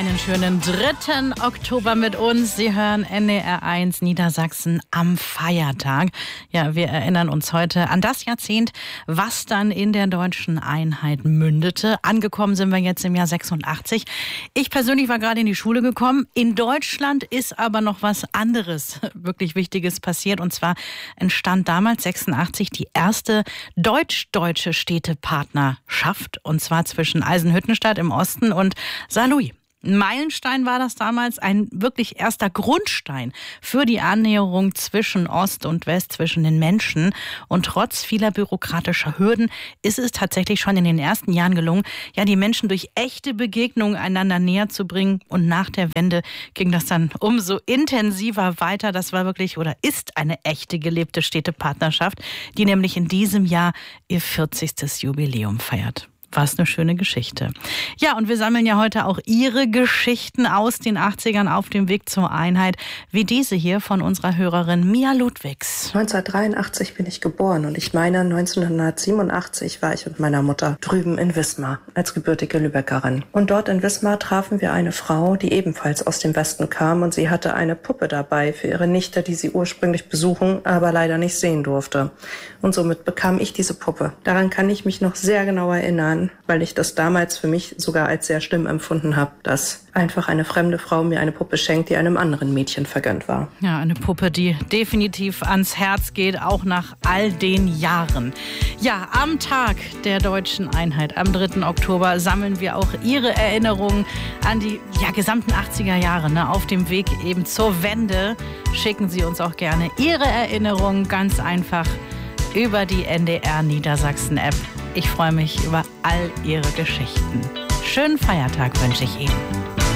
einen schönen 3. Oktober mit uns. Sie hören NDR 1 Niedersachsen am Feiertag. Ja, wir erinnern uns heute an das Jahrzehnt, was dann in der deutschen Einheit mündete. Angekommen sind wir jetzt im Jahr 86. Ich persönlich war gerade in die Schule gekommen. In Deutschland ist aber noch was anderes, wirklich Wichtiges passiert. Und zwar entstand damals 86 die erste deutsch-deutsche Städtepartnerschaft. Und zwar zwischen Eisenhüttenstadt im Osten und Saarlouis. Ein Meilenstein war das damals, ein wirklich erster Grundstein für die Annäherung zwischen Ost und West, zwischen den Menschen. Und trotz vieler bürokratischer Hürden ist es tatsächlich schon in den ersten Jahren gelungen, ja, die Menschen durch echte Begegnungen einander näher zu bringen. Und nach der Wende ging das dann umso intensiver weiter. Das war wirklich oder ist eine echte gelebte Städtepartnerschaft, die nämlich in diesem Jahr ihr 40. Jubiläum feiert. Was eine schöne Geschichte. Ja, und wir sammeln ja heute auch Ihre Geschichten aus den 80ern auf dem Weg zur Einheit, wie diese hier von unserer Hörerin Mia Ludwigs. 1983 bin ich geboren und ich meine 1987 war ich mit meiner Mutter drüben in Wismar als gebürtige Lübeckerin. Und dort in Wismar trafen wir eine Frau, die ebenfalls aus dem Westen kam und sie hatte eine Puppe dabei für ihre Nichte, die sie ursprünglich besuchen, aber leider nicht sehen durfte. Und somit bekam ich diese Puppe. Daran kann ich mich noch sehr genau erinnern, weil ich das damals für mich sogar als sehr schlimm empfunden habe, dass einfach eine fremde Frau mir eine Puppe schenkt, die einem anderen Mädchen vergönnt war. Ja, eine Puppe, die definitiv ans Herz geht, auch nach all den Jahren. Ja, am Tag der deutschen Einheit, am 3. Oktober, sammeln wir auch Ihre Erinnerungen an die gesamten 80er Jahre. Auf dem Weg eben zur Wende schicken Sie uns auch gerne Ihre Erinnerungen ganz einfach über die NDR Niedersachsen App. Ich freue mich über all Ihre Geschichten. Schönen Feiertag wünsche ich Ihnen.